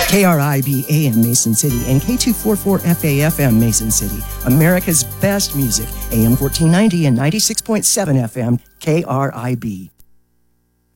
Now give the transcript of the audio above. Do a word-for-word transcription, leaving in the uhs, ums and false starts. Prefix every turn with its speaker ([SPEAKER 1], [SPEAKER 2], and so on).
[SPEAKER 1] K R I B A M Mason City and K two forty-four F A F M Mason City. America's best music, A M fourteen ninety and ninety-six point seven F M, K R I B.